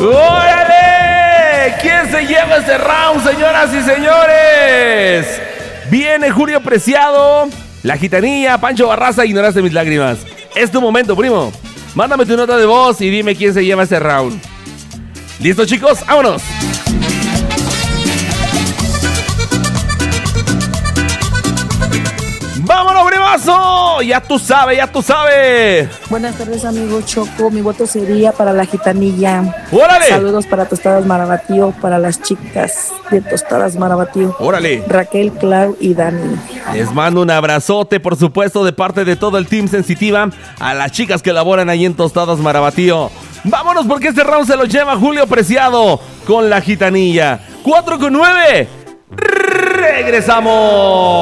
¡Órale! ¿Quién se lleva este round, señoras y señores? Viene Julio Preciado, La Gitanilla, Pancho Barraza, Ignoraste mis lágrimas. Es tu momento, primo. Mándame tu nota de voz y dime quién se lleva este round. ¿Listo, chicos? ¡Vámonos! ¡Vámonos, primazo! Ya tú sabes, ya tú sabes. Buenas tardes, amigo Choco. Mi voto sería para La Gitanilla. ¡Órale! Saludos para Tostadas Marabatío, para las chicas de Tostadas Marabatío. ¡Órale! Raquel, Clau y Dani. Les mando un abrazote, por supuesto, de parte de todo el Team Sensitiva, a las chicas que laboran ahí en Tostadas Marabatío. Vámonos porque este round se lo lleva Julio Preciado con La Gitanilla. 4:9. Regresamos.